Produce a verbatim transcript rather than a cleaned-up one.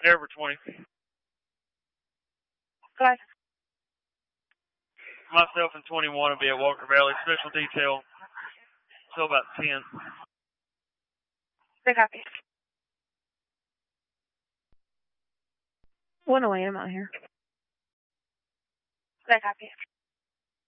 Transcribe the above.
Over twenty. Five. Myself and twenty-one will be at Walker Valley. Special detail till about ten. They copy. One away, I'm out here. They copy.